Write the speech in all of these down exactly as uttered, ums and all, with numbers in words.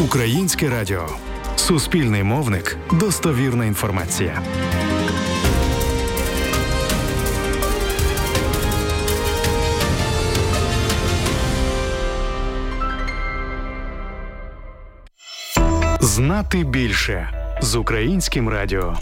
Українське радіо. Суспільний мовник. Достовірна інформація. Знати більше з Українським радіо.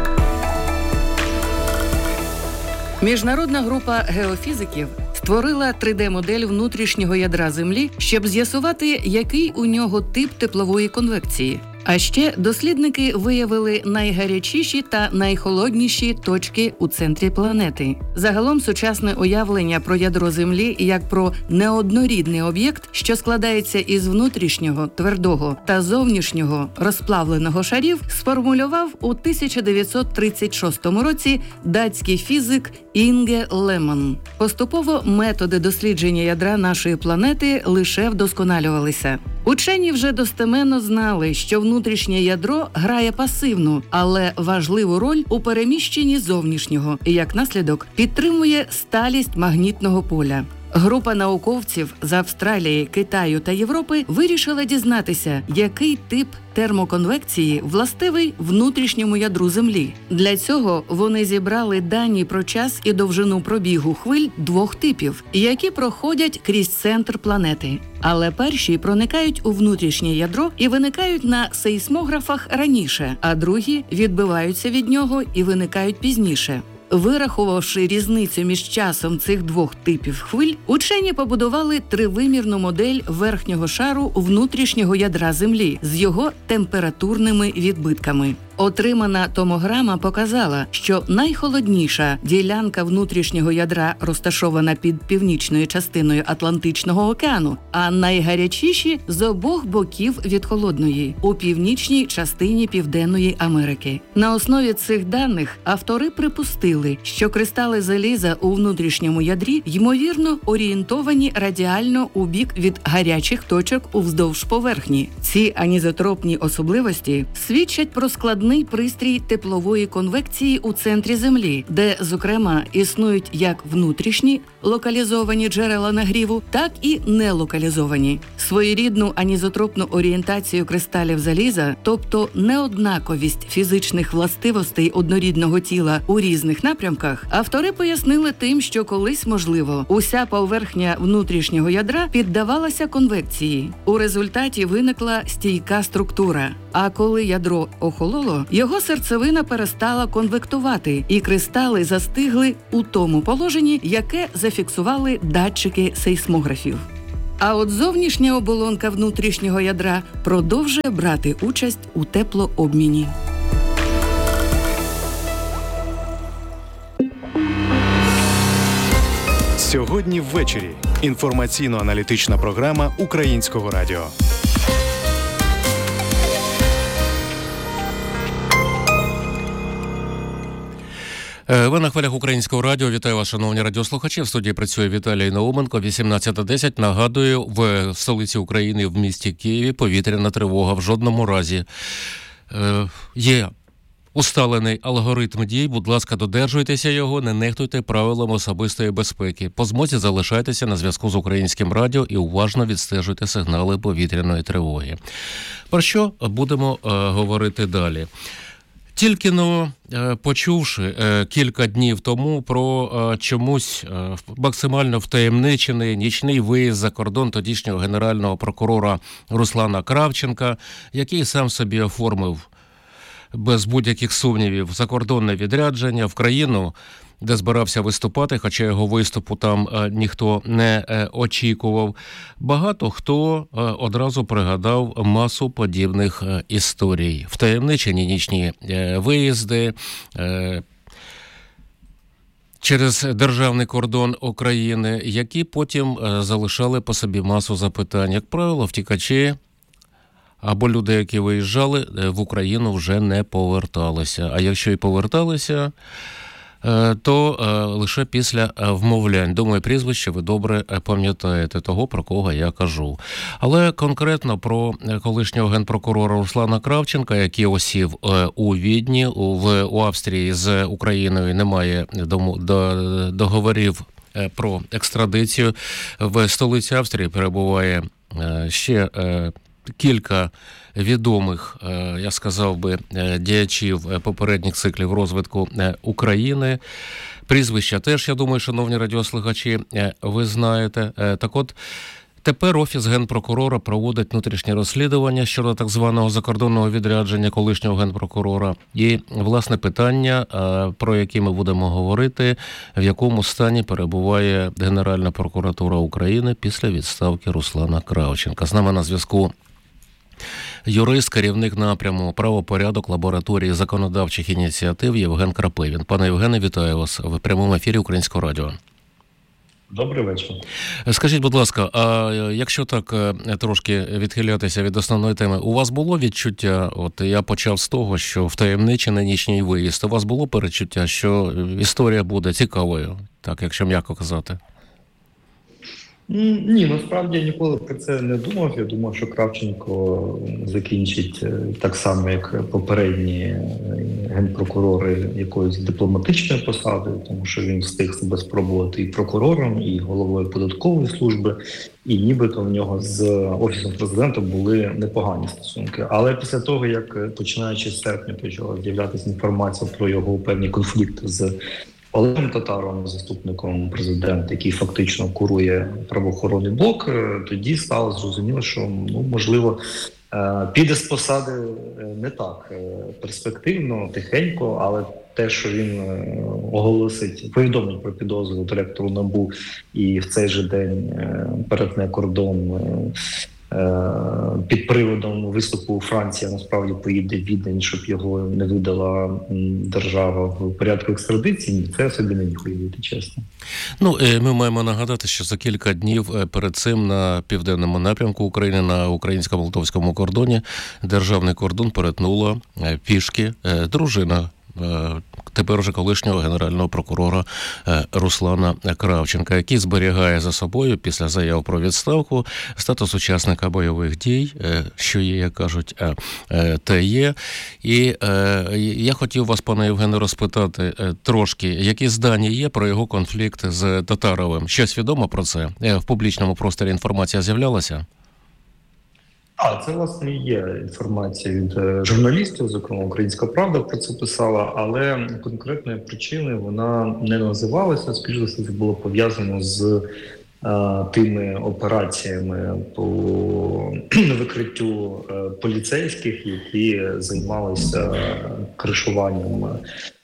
Міжнародна група геофізиків створила три де-модель внутрішнього ядра Землі, щоб з'ясувати, який у нього тип теплової конвекції. А ще дослідники виявили найгарячіші та найхолодніші точки у центрі планети. Загалом сучасне уявлення про ядро Землі як про неоднорідний об'єкт, що складається із внутрішнього, твердого та зовнішнього розплавленого шарів, сформулював у тисяча дев'ятсот тридцять шостому році датський фізик Інге Лемон. Поступово методи дослідження ядра нашої планети лише вдосконалювалися. Учені вже достеменно знали, що внутрішнє ядро грає пасивну, але важливу роль у переміщенні зовнішнього і, як наслідок, підтримує сталість магнітного поля. Група науковців з Австралії, Китаю та Європи вирішила дізнатися, який тип термоконвекції властивий внутрішньому ядру Землі. Для цього вони зібрали дані про час і довжину пробігу хвиль двох типів, які проходять крізь центр планети. Але перші проникають у внутрішнє ядро і виникають на сейсмографах раніше, а другі відбиваються від нього і виникають пізніше. Вирахувавши різницю між часом цих двох типів хвиль, учені побудували тривимірну модель верхнього шару внутрішнього ядра Землі з його температурними відбитками. Отримана томограма показала, що найхолодніша ділянка внутрішнього ядра розташована під північною частиною Атлантичного океану, а найгарячіші з обох боків від холодної – у північній частині Південної Америки. На основі цих даних автори припустили, що кристали заліза у внутрішньому ядрі ймовірно орієнтовані радіально у бік від гарячих точок уздовж поверхні. Ці анізотропні особливості свідчать про складний пристрій теплової конвекції у центрі Землі, де, зокрема, існують як внутрішні локалізовані джерела нагріву, так і нелокалізовані. Своєрідну анізотропну орієнтацію кристалів заліза, тобто неоднаковість фізичних властивостей однорідного тіла у різних напрямках, автори пояснили тим, що колись, можливо, уся поверхня внутрішнього ядра піддавалася конвекції. У результаті виникла стійка структура. А коли ядро охололо, його серцевина перестала конвектувати, і кристали застигли у тому положенні, яке зафіксували датчики сейсмографів. А от зовнішня оболонка внутрішнього ядра продовжує брати участь у теплообміні. Сьогодні ввечері. Інформаційно-аналітична програма Українського радіо. Ви на хвилях Українського радіо. Вітаю вас, шановні радіослухачі. В студії працює Віталій Науменко. вісімнадцята десять. Нагадую, в столиці України, в місті Києві, повітряна тривога. В жодному разі е, є усталений алгоритм дій. Будь ласка, додержуйтеся його, не нехтуйте правилам особистої безпеки. По змозі залишайтеся на зв'язку з Українським радіо і уважно відстежуйте сигнали повітряної тривоги. Про що будемо е, говорити далі? Тільки-но почувши кілька днів тому про чомусь максимально втаємничений нічний виїзд за кордон тодішнього генерального прокурора Руслана Кравченка, який сам собі оформив без будь-яких сумнівів закордонне відрядження в країну, де збирався виступати, хоча його виступу там е, ніхто не е, очікував. Багато хто е, одразу пригадав масу подібних е, історій. Втаємничені нічні е, виїзди е, через державний кордон України, які потім е, залишали по собі масу запитань. Як правило, втікачі або люди, які виїжджали, е, в Україну вже не поверталися. А якщо і поверталися, то е, лише після вмовлянь. Думаю, прізвище ви добре пам'ятаєте того, про кого я кажу. Але конкретно про колишнього генпрокурора Руслана Кравченка, який осів е, у Відні, у, в, у Австрії з Україною немає дому, до, договорів е, про екстрадицію. В столиці Австрії перебуває е, ще е, кілька відомих, я сказав би, діячів попередніх циклів розвитку України. Прізвища теж, я думаю, шановні радіослухачі, ви знаєте. Так от, тепер Офіс Генпрокурора проводить внутрішнє розслідування щодо так званого закордонного відрядження колишнього Генпрокурора. І, власне, питання, про які ми будемо говорити, в якому стані перебуває Генеральна прокуратура України після відставки Руслана Кравченка. З нами на зв'язку юрист, керівник напряму правопорядок лабораторії законодавчих ініціатив Євген Крапивін. Пане Євгене, вітаю вас в прямому ефірі Українського радіо. Добрий вечір. Скажіть, будь ласка, а якщо так трошки відхилятися від основної теми, у вас було відчуття, от я почав з того, що втаємничений нічний виїзд, у вас було передчуття, що історія буде цікавою, так, якщо м'яко казати? Ні, насправді я ніколи про це не думав. Я думав, що Кравченко закінчить так само, як попередні генпрокурори, якоюсь дипломатичною посадою, тому що він встиг себе спробувати і прокурором, і головою податкової служби, і нібито в нього з Офісом Президента були непогані стосунки. Але після того, як починаючи з серпня почала з'являтися інформація про його певні конфлікти з Олегом Татаровим, заступником президента, який фактично курує правоохоронний блок, тоді стало зрозуміло, що, ну, можливо, піде з посади не так перспективно, тихенько, але те, що він оголосить, повідомить про підозру директору НАБУ і в цей же день перетне кордон під приводом виступу у Франції, насправді поїде в Відень, щоб його не видала держава в порядку екстрадиції, це собі не міг уявити, чесно. Ну, ми маємо нагадати, що за кілька днів перед цим на південному напрямку України, на українсько-молдовському кордоні, державний кордон перетнула пішки дружина тепер уже колишнього генерального прокурора Руслана Кравченка, який зберігає за собою після заяв про відставку статус учасника бойових дій, що є, як кажуть, те є. І я хотів вас, пане Євгене, розпитати трошки, які здання є про його конфлікт з Татаровим. Щось відомо про це? В публічному просторі інформація з'являлася? А, це, власне, є інформація від журналістів, зокрема «Українська правда» про це писала, але конкретної причини вона не називалася. Скоріше за все, це було пов'язано з а, тими операціями по викриттю а, поліцейських, які займалися кришуванням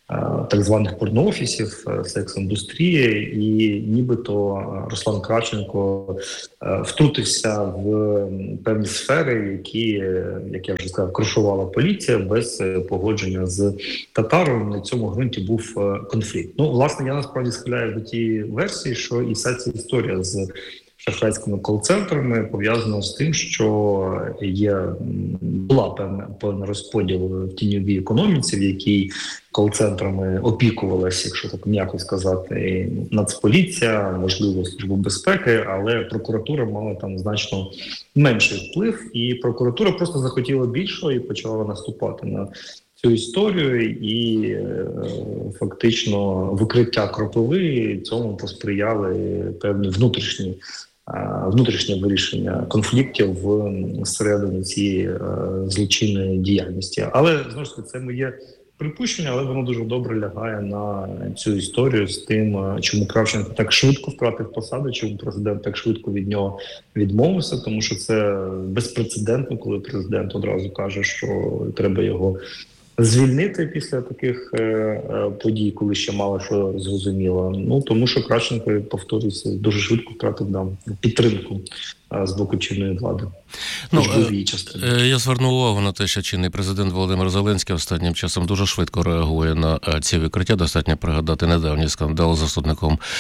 так званих порноофісів, секс-індустрії, і нібито Руслан Кравченко втрутився в певні сфери, які, як я вже сказав, кришувала поліція без погодження з Татаровим. На цьому ґрунті був конфлікт. Ну, власне, я насправді схиляю до тієї версії, що і вся ця історія з шахрайськими кол-центрами пов'язано з тим, що є була певна певна розподіл в тіньовій економіці, в якій кол-центрами опікувалася, якщо так м'яко сказати, Нацполіція, можливо, Служба безпеки, але прокуратура мала там значно менший вплив, і прокуратура просто захотіла більшого і почала наступати на цю історію, і е, фактично викриття Кропиви цьому посприяли певні внутрішні внутрішнє вирішення конфліктів всередині цієї е, злочинної діяльності. Але, знову ж таки, це моє припущення, але воно дуже добре лягає на цю історію з тим, чому Кравченко так швидко втратив посаду, чому президент так швидко від нього відмовився, тому що це безпрецедентно, коли президент одразу каже, що треба його звільнити після таких е, е, подій, коли ще мало що зрозуміло. Ну, тому що Кравченко, повторюється, дуже швидко втратив нам підтримку е, з боку чинної влади. Ну, е, я звернув увагу на те, що чинний президент Володимир Зеленський останнім часом дуже швидко реагує на ці викриття. Достатньо пригадати недавній скандал з заступником е,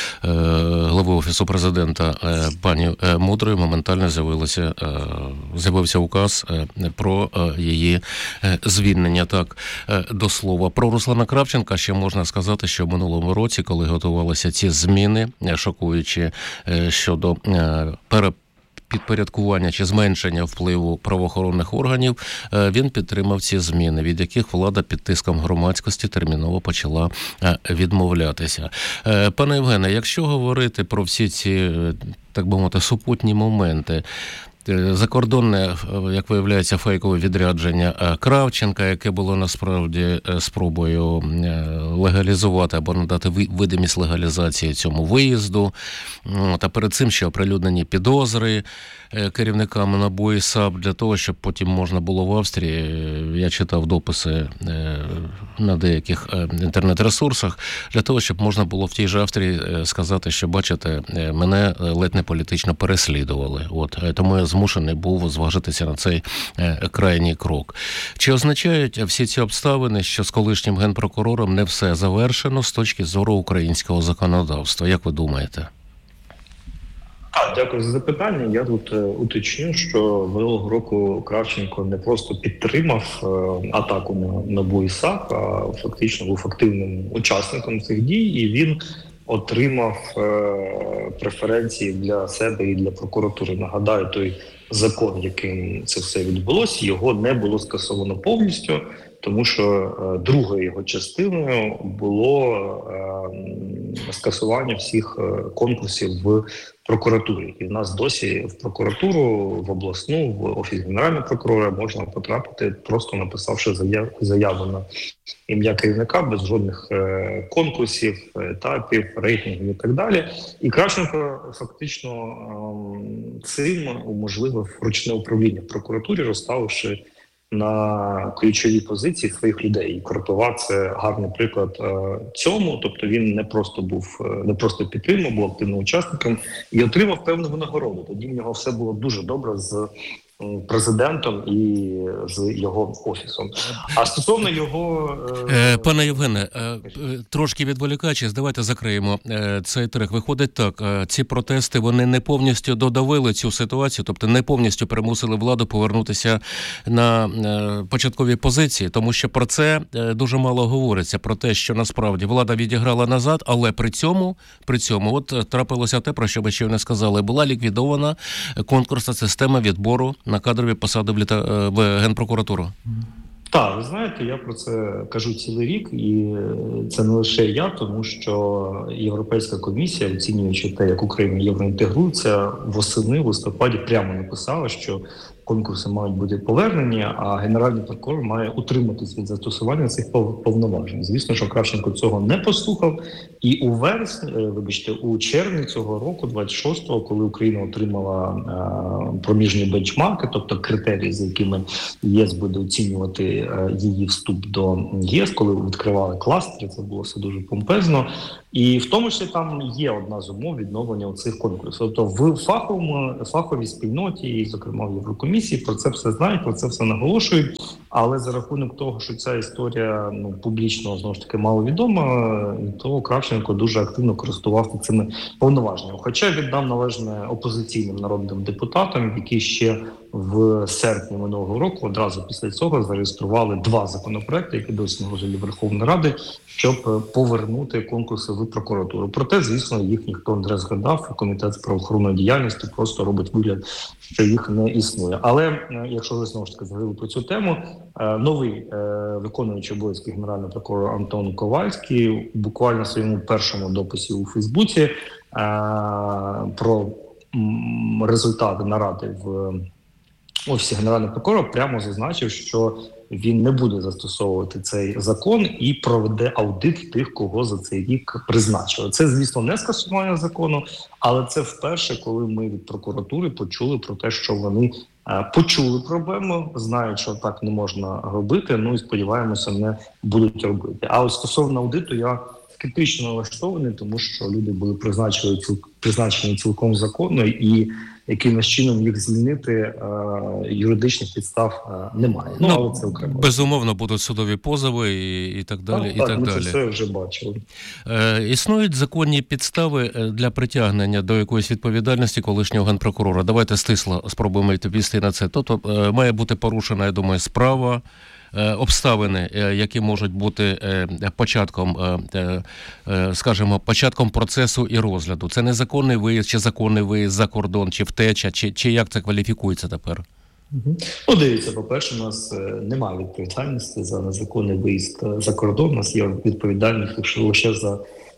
глави Офісу президента е, пані е, Мудрої. Моментально з'явилося, е, з'явився указ е, про е, її е, звільнення. Так, е, до слова. Про Руслана Кравченка ще можна сказати, що в минулому році, коли готувалися ці зміни, шокуючі е, щодо е, пере підпорядкування чи зменшення впливу правоохоронних органів, він підтримав ці зміни, від яких влада під тиском громадськості терміново почала відмовлятися. Пане Євгене, якщо говорити про всі ці, так би мовити, супутні моменти, закордонне, як виявляється, фейкове відрядження Кравченка, яке було насправді спробою легалізувати або надати видимість легалізації цьому виїзду. Та перед цим ще оприлюднені підозри керівниками НАБУ і САП для того, щоб потім можна було в Австрії, я читав дописи на деяких інтернет-ресурсах, для того, щоб можна було в тій же Австрії сказати, що, бачите, мене ледь не політично переслідували. От, тому я змушений був зважитися на цей крайній крок. Чи означають всі ці обставини, що з колишнім генпрокурором не все завершено з точки зору українського законодавства? Як ви думаєте? Дякую за запитання. Я тут е, уточню, що минулого року Кравченко не просто підтримав е, атаку на НАБУ і САП, а фактично був активним учасником цих дій, і він отримав е, преференції для себе і для прокуратури. Нагадаю, той закон, яким це все відбулося, його не було скасовано повністю, тому що е, другою його частиною було е, скасування всіх е, конкурсів в прокуратурі. І в нас досі в прокуратуру, в обласну, в офіс генерального прокурора можна потрапити, просто написавши заяв, заяву на ім'я керівника без жодних е, конкурсів, етапів, рейтингів і так далі. І Кравченко фактично е, цим уможливив ручне управління в прокуратурі, розставивши на ключові позиції своїх людей. І Кротова – це гарний приклад е, цьому. Тобто він не просто був, не просто підтримав, був активним учасником і отримав певну винагороду. Тоді в нього все було дуже добре з президентом і з його офісом. А стосовно його... Е, пане Євгене, е, трошки відволікаючись, давайте закриємо е, цей трек. Виходить так, е, ці протести, вони не повністю додавили цю ситуацію, тобто не повністю примусили владу повернутися на е, початкові позиції, тому що про це е, дуже мало говориться, про те, що насправді влада відіграла назад, але при цьому, при цьому от трапилося те, про що ви ще не сказали, була ліквідована конкурсна система відбору на кадрові посади в, літа... в Генпрокуратуру. Так, ви знаєте, я про це кажу цілий рік, і це не лише я, тому що Європейська комісія, оцінюючи те, як Україна євроінтегрується, восени, в листопаді прямо написала, що конкурси мають бути повернені, а Генеральний прокурор має утриматись від застосування цих повноважень. Звісно, що Кравченко цього не послухав, і у вересні, вибачте, у червні цього року, двадцять шостого, коли Україна отримала е, проміжні бенчмарки, тобто критерії, за якими ЄС буде оцінювати е, її вступ до ЄС, коли відкривали кластери, це було все дуже помпезно. І в тому числі там є одна з умов відновлення цих конкурсів. Тобто в фаховому, фаховій спільноті, і, зокрема, в Єврокомісії, про це все знають, про це все наголошують. Але за рахунок того, що ця історія ну, публічно, знову ж таки, маловідома, то Кравченко дуже активно користувався цими повноваженнями. Хоча віддав належне опозиційним народним депутатам, які ще в серпні минулого року одразу після цього зареєстрували два законопроекти, які досі на розгляді Верховної Ради, щоб повернути конкурси в прокуратуру. Проте, звісно, їх ніхто не розглядав, комітет з правоохоронної діяльності просто робить вигляд, що їх не існує. Але, якщо ви знову ж таки згадали про цю тему, новий виконуючий обов'язки генерального прокурора Антон Ковальський буквально в своєму першому дописі у Фейсбуці про результати наради в офісі генерального прокурора прямо зазначив, що він не буде застосовувати цей закон і проведе аудит тих, кого за цей рік призначили. Це, звісно, не скасування закону, але це вперше, коли ми від прокуратури почули про те, що вони е, почули проблему, знають, що так не можна робити, ну і сподіваємося, не будуть робити. А от стосовно аудиту я скептично налаштований, тому що люди були призначені, ціл, призначені цілком законно, і якимось чином їх звільнити е, юридичних підстав е, немає. Ну, ну, але це окремо. Безумовно, будуть судові позови і, і так далі. Так, і так, так ми далі. це все вже бачили. Е, існують законні підстави для притягнення до якоїсь відповідальності колишнього генпрокурора. Давайте стисло спробуємо відповісти на це. Тобто е, має бути порушена, я думаю, справа, обставини, які можуть бути початком, скажімо, початком процесу і розгляду. Це незаконний виїзд, чи законний виїзд за кордон, чи втеча, чи, чи як це кваліфікується тепер? Ну, дивіться, по-перше, у нас немає відповідальності за незаконний виїзд за кордон. У нас є відповідальність лише за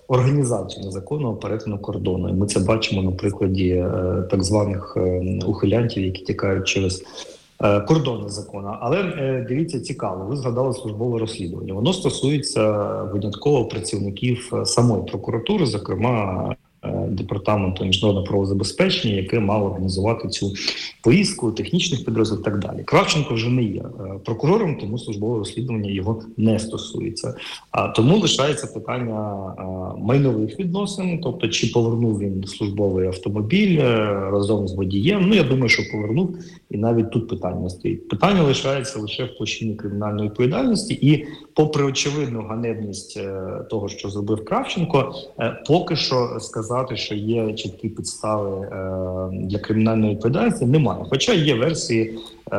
організацію незаконного перетину кордону. І ми це бачимо на прикладі е, так званих е, ухилянтів, які тікають через е, кордон незаконно. Але е, дивіться, цікаво, ви згадали службове розслідування. Воно стосується винятково працівників самої прокуратури, зокрема Департаменту міжнародного правозабезпечення, яке мало організувати цю поїздку, технічних підрозділів і так далі. Кравченко вже не є прокурором, тому службове розслідування його не стосується. А тому лишається питання майнових відносин, тобто чи повернув він службовий автомобіль разом з водієм. Ну, я думаю, що повернув, і навіть тут питання стоїть. Питання лишається лише в площині кримінальної відповідальності, і попри очевидну ганебність того, що зробив Кравченко, поки що сказати, що є чіткі підстави для кримінальної відповідальності, немає. Хоча є версії,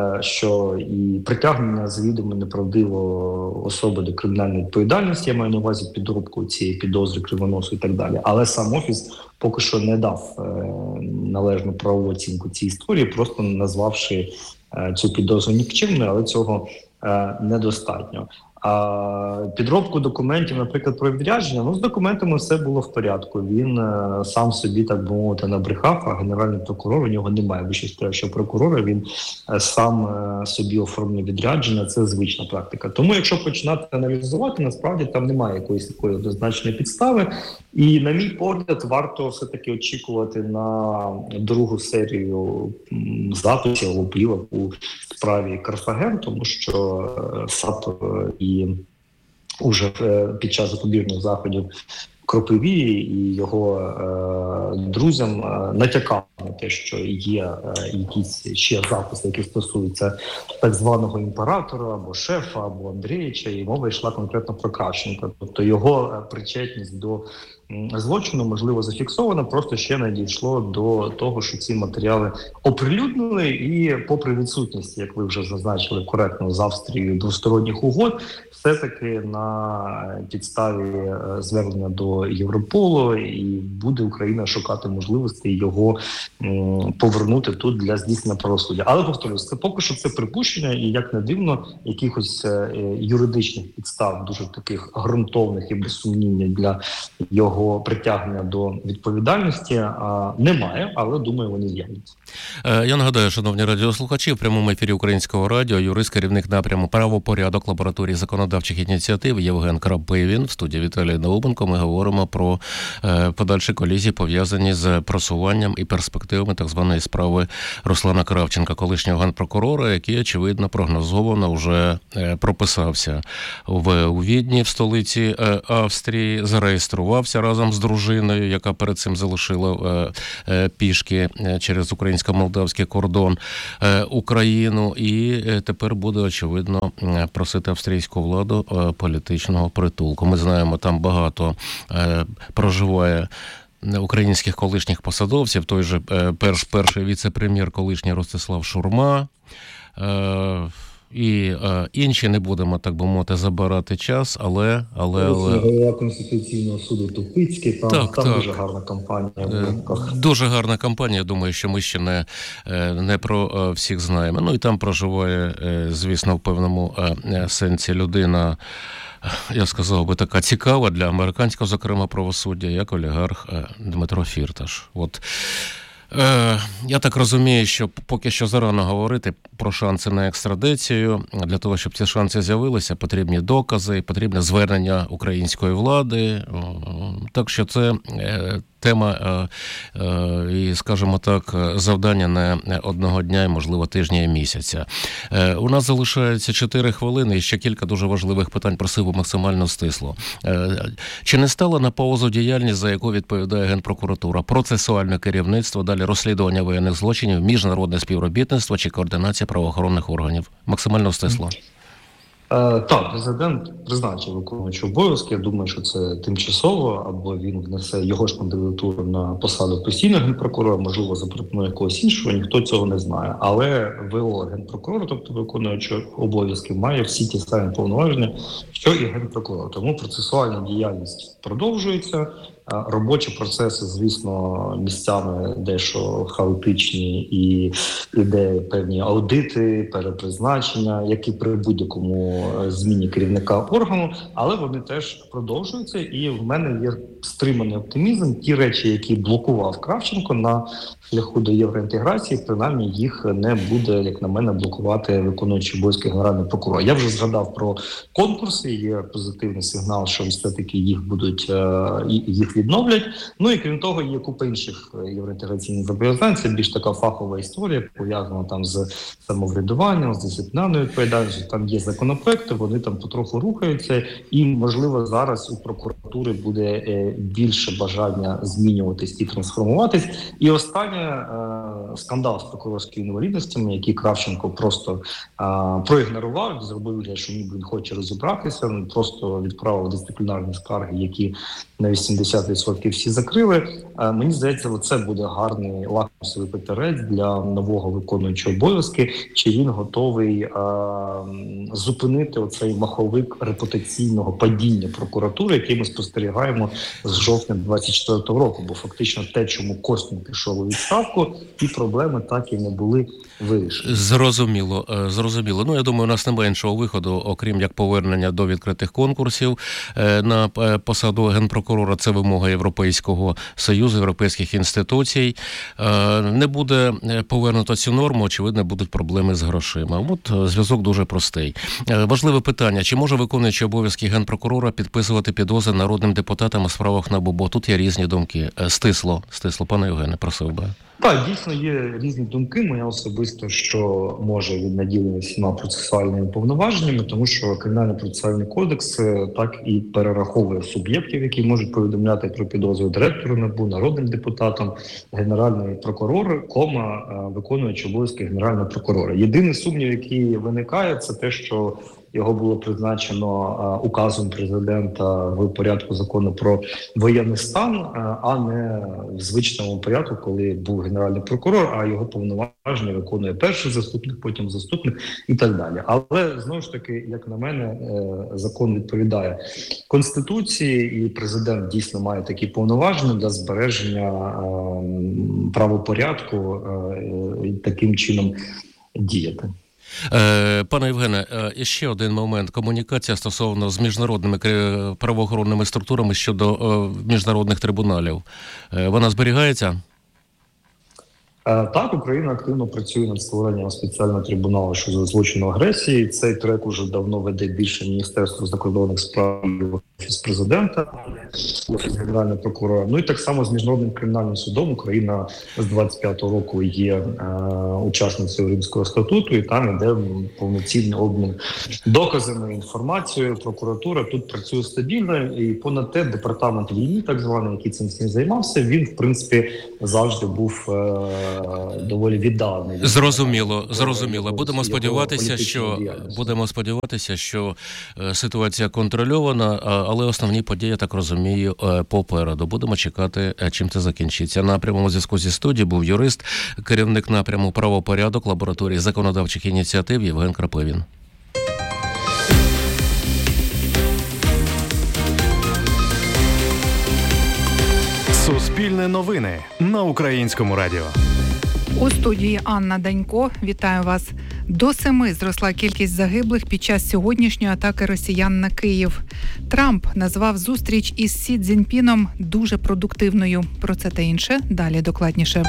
що і притягнення завідомо неправдивої особи до кримінальної відповідальності, я маю на увазі підробку цієї підозри, кривоносу і так далі. Але сам Офіс поки що не дав належну правову оцінку цій історії, просто назвавши цю підозру нікчемною, але цього недостатньо. А підробку документів, наприклад, про відрядження, ну, з документами все було в порядку. Він е, сам собі, так би мовити, набрехав, а генеральний прокурор, у нього немає вищого що прокурора, він е, сам е, собі оформлює відрядження, це звична практика. Тому, якщо починати аналізувати, насправді там немає якоїсь такої однозначної підстави. І, на мій погляд, варто все-таки очікувати на другу серію записів або плівок у справі Карфаген, тому що е, САП і І уже під час запобіжних заходів Кропиві і його е, друзям е, натякав на те, що є е, якісь ще записи, які стосуються так званого імператора або шефа, або Андрійовича, і мова йшла конкретно про Кравченка. Тобто його причетність до злочину, можливо, зафіксовано, просто ще не дійшло до того, що ці матеріали оприлюднили, і попри відсутність, як ви вже зазначили коректно, з Австрією двосторонніх угод, все-таки на підставі звернення до Європолу і буде Україна шукати можливості його м, повернути тут для здійснення правосуддя. Але, повторюсь, це поки що це припущення, і, як не дивно, якихось е, юридичних підстав, дуже таких ґрунтовних і безсумнівних для його притягнення до відповідальності а, немає, але, думаю, вони з'являться. Я нагадаю, шановні радіослухачі, в прямому ефірі Українського радіо юрист, керівник напряму правопорядок лабораторії законодавчих ініціатив Євген Крапивін. В студії Віталій Науменко. Ми говоримо про е, подальші колізії, пов'язані з просуванням і перспективами так званої справи Руслана Кравченка, колишнього генпрокурора, який, очевидно, прогнозовано вже е, прописався в у Відні, в столиці е, Австрії, зареєструвався разом з дружиною, яка перед цим залишила е, е, пішки е, через українсько-молдавський кордон е, Україну, і е, тепер буде, очевидно, просити австрійську владу е, політичного притулку. Ми знаємо, там багато е, проживає українських колишніх посадовців, той же е, перш, перший віце-прем'єр колишній Ростислав Шурма, е, і е, інші, не будемо, так би мовити, забирати час, але... але, але... Голова Конституційного суду Тупицький, там, так, там так. дуже гарна кампанія. Е, дуже гарна кампанія, думаю, що ми ще не, не про всіх знаємо. Ну і там проживає, звісно, в певному сенсі людина, я сказав би, така цікава для американського, зокрема, правосуддя, як олігарх Дмитро Фірташ. От. Я так розумію, що поки що зарано говорити про шанси на екстрадицію. Для того, щоб ці шанси з'явилися, потрібні докази, потрібне звернення української влади. Так що це тема і, скажімо так, завдання не одного дня і, можливо, тижня і місяця. У нас залишається чотири хвилини і ще кілька дуже важливих питань, просив би максимально стисло. Чи не стала на паузу діяльність, за яку відповідає Генпрокуратура, процесуальне керівництво, далі розслідування воєнних злочинів, міжнародне співробітництво чи координація правоохоронних органів? Максимально стисло. Так, президент призначив виконуючий обов'язки. Я думаю, що це тимчасово, або він внесе його ж кандидатуру на посаду постійного генпрокурора, можливо, запропонує якогось іншого, ніхто цього не знає. Але ВО генпрокурора, тобто виконуючий обов'язки, має всі ті самі повноваження, що і генпрокурор. Тому процесуальна діяльність продовжується. Робочі процеси, звісно, місцями дещо хаотичні і іде певні аудити, перепризначення, як і при будь-якому зміні керівника органу, але вони теж продовжуються, і в мене є стриманий оптимізм. Ті речі, які блокував Кравченко на шляху до євроінтеграції, принаймні їх не буде, як на мене, блокувати виконуючий обов'язки генерального прокурора. Я вже згадав про конкурси, є позитивний сигнал, що все-таки їх будуть, їх відновлять. Ну і крім того, є купа інших євроінтеграційних зобов'язань. Це більш така фахова історія, пов'язана там з самоврядуванням, з дисциплінарною відповідальністю. Там є законопроекти, вони там потроху рухаються, і, можливо, зараз у прокуратури буде більше бажання змінюватись і трансформуватись. І останнє, е, скандал з прокурорськими інвалідностями, який Кравченко просто е, проігнорував, зробив вигляд, що ніби він хоче розібратися, він просто відправив дисциплінарні скарги, які на вісімдесят відсотків всі закрили. Е, мені здається, це буде гарний лакмусовий папірець для нового виконуючого обов'язки, чи він готовий е, зупинити оцей маховик репутаційного падіння прокуратури, який ми спостерігаємо з жовтня двадцять четвертого року, бо фактично те, чому Костін пішов у відставку, ті проблеми так і не були вирішені. Зрозуміло, зрозуміло. Ну, я думаю, у нас немає іншого виходу, окрім як повернення до відкритих конкурсів на посаду генпрокурора. Це вимога Європейського Союзу, європейських інституцій. Не буде повернуто цю норму, очевидно, будуть проблеми з грошима. От зв'язок дуже простий. Важливе питання, чи може виконуючий обов'язки генпрокурора підписувати підозри народним депутатам у справах НАБУ? Бо тут є різні думки. Стисло, стисло, пане Євгене, просив би. Так, дійсно є різні думки. Моя особисто, що може він наділений всіма процесуальними повноваженнями, тому що Кримінальний процесуальний кодекс так і перераховує суб'єктів, які можуть повідомляти про підозру директору НАБУ, народним депутатам, генеральний прокурор, кома, виконуючий обов'язки генерального прокурора. Єдиний сумнів, який виникає, це те, що його було призначено а, указом президента в порядку закону про воєнний стан, а, а не в звичному порядку, коли був генеральний прокурор, а його повноваження виконує перший заступник, потім заступник і так далі. Але, знову ж таки, як на мене, закон відповідає Конституції, і президент дійсно має такі повноваження для збереження а, правопорядку а, і таким чином діяти. Пане Євгене, ще один момент. Комунікація стосовно з міжнародними правоохоронними структурами щодо міжнародних трибуналів. Вона зберігається? Так, Україна активно працює над створенням спеціального трибуналу щодо злочину агресії. Цей трек уже давно веде більше Міністерство закордонних справ і Офіс президента, Офіс генерального прокурора. Ну і так само з Міжнародним кримінальним судом Україна з двадцять п'ятого року є е, учасницею Римського статуту, і там йде повноцінний обмін доказами, інформацією. Прокуратура тут працює стабільно, і понад те департамент війни, так званий, який цим всім займався, він, в принципі, завжди був е, доволі відданий. Зрозуміло, зрозуміло. Будемо сподіватися, що будемо сподіватися, що ситуація контрольована, але основні події, я так розумію, попереду. Будемо чекати, чим це закінчиться. На прямому зв'язку зі студією був юрист, керівник напряму правопорядок лабораторії законодавчих ініціатив Євген Крапивін. Суспільне новини на Українському радіо. У студії Анна Данько. Вітаю вас. До семи зросла кількість загиблих під час сьогоднішньої атаки росіян на Київ. Трамп назвав зустріч із Сі Цзіньпіном дуже продуктивною. Про це та інше далі докладніше.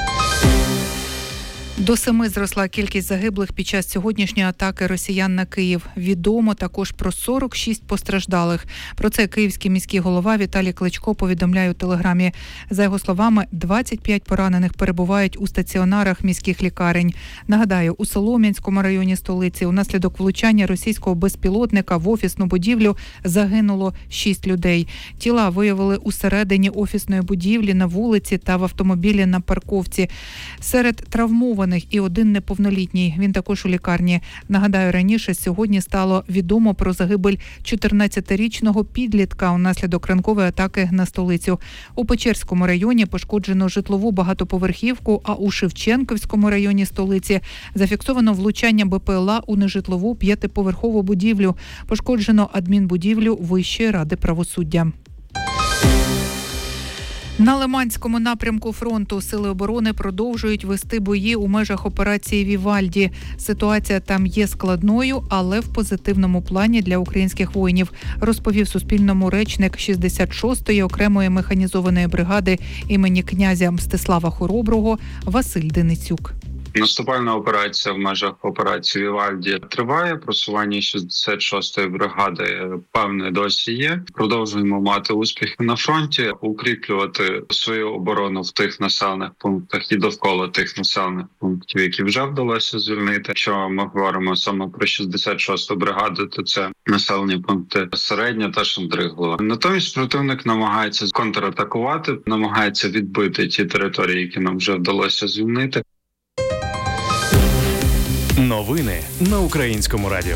До семи зросла кількість загиблих під час сьогоднішньої атаки росіян на Київ. Відомо також про сорок шість постраждалих. Про це київський міський голова Віталій Кличко повідомляє у Телеграмі. За його словами, двадцять п'ять поранених перебувають у стаціонарах міських лікарень. Нагадаю, у Солом'янському районі столиці унаслідок влучання російського безпілотника в офісну будівлю загинуло шість людей. Тіла виявили усередині офісної будівлі, на вулиці та в автомобілі на парковці. Серед травмованих і один неповнолітній. Він також у лікарні. Нагадаю, раніше сьогодні стало відомо про загибель чотирнадцятирічного підлітка унаслідок ранкової атаки на столицю. У Печерському районі пошкоджено житлову багатоповерхівку, а у Шевченківському районі столиці зафіксовано влучання Бе Пе Ел А у нежитлову п'ятиповерхову будівлю. Пошкоджено адмінбудівлю Вищої ради правосуддя. На Лиманському напрямку фронту Сили оборони продовжують вести бої у межах операції «Вівальді». Ситуація там є складною, але в позитивному плані для українських воїнів, розповів Суспільному речник шістдесят шостої окремої механізованої бригади імені князя Мстислава Хороброго Василь Деницюк. Наступальна операція в межах операції «Вівальді» триває. Просування шістдесят шостої бригади певне досі є. Продовжуємо мати успіхи на фронті, укріплювати свою оборону в тих населених пунктах і довкола тих населених пунктів, які вже вдалося звільнити. Якщо ми говоримо саме про шістдесят шосту бригаду, то це населені пункти Середня та Шандриглова. Натомість противник намагається контратакувати, намагається відбити ті території, які нам вже вдалося звільнити. Новини на Українському радіо.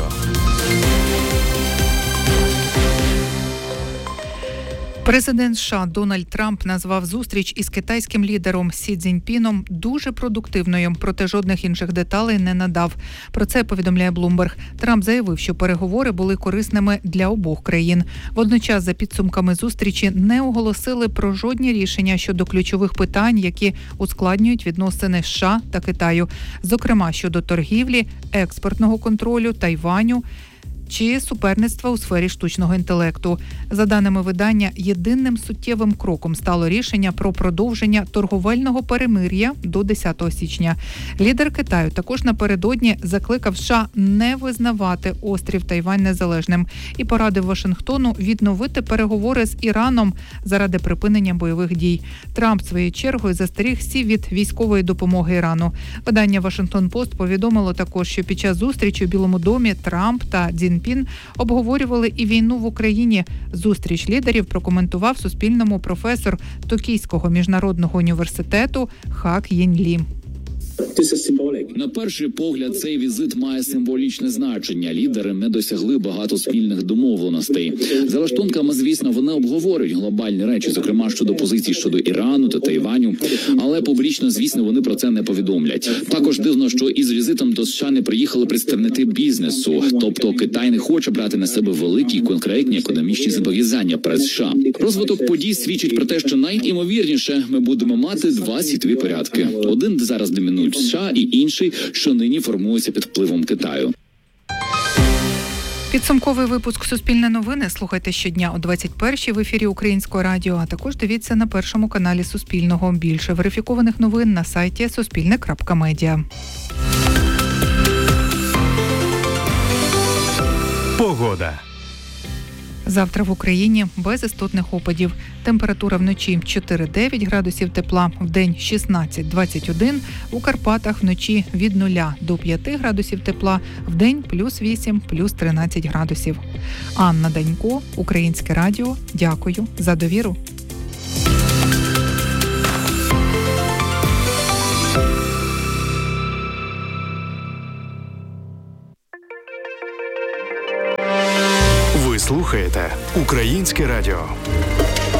Президент США Дональд Трамп назвав зустріч із китайським лідером Сі Цзіньпіном дуже продуктивною, проте жодних інших деталей не надав. Про це повідомляє Bloomberg. Трамп заявив, що переговори були корисними для обох країн. Водночас, за підсумками зустрічі, не оголосили про жодні рішення щодо ключових питань, які ускладнюють відносини США та Китаю. Зокрема, щодо торгівлі, експортного контролю, Тайваню чи суперництва у сфері штучного інтелекту. За даними видання, єдиним суттєвим кроком стало рішення про продовження торговельного перемир'я до десятого січня. Лідер Китаю також напередодні закликав США не визнавати острів Тайвань незалежним і порадив Вашингтону відновити переговори з Іраном заради припинення бойових дій. Трамп своєю чергою застеріг Сі від військової допомоги Ірану. Видання Вашингтон-Пост повідомило також, що під час зустрічі у Білому домі Трамп та Цзіньпін обговорювали і війну в Україні. Зустріч лідерів прокоментував Суспільному професор Токійського міжнародного університету Хак Єнь-Лі. На перший погляд, цей візит має символічне значення. Лідери не досягли багато спільних домовленостей. За лаштунками, звісно, вони обговорюють глобальні речі, зокрема щодо позицій щодо Ірану та Тайваню. Але публічно, звісно, вони про це не повідомлять. Також дивно, що із візитом до США не приїхали представники бізнесу. Тобто Китай не хоче брати на себе великі конкретні економічні зобов'язання перед США. Розвиток подій свідчить про те, що найімовірніше ми будемо мати два світові порядки. Один, де зараз домінують США, і інший, що нині формується під впливом Китаю. Підсумковий випуск «Суспільне новини» слухайте щодня о двадцять першій в ефірі Українського радіо, а також дивіться на першому каналі Суспільного. Більше верифікованих новин на сайті суспільне крапка медіа. Погода. Завтра в Україні без істотних опадів. Температура вночі чотири-дев'ять градусів тепла, вдень шістнадцять-двадцять один, у Карпатах вночі від нуля до п'яти градусів тепла, вдень плюс вісім, плюс тринадцять градусів. Анна Данько, Українське радіо. Дякую за довіру. Ви слухаєте Українське радіо.